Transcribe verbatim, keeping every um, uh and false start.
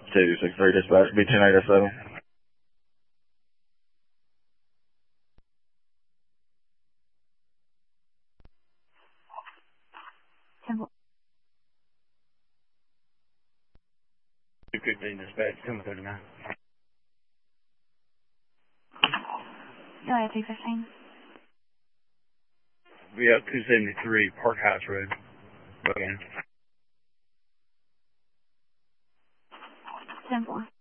two six three dispatch, B ten eight oh seven. Temple. two fifteen dispatch, ten thirty-nine. Go ahead, two fifteen. We up two seventy-three Park House Road. Again. Ten four.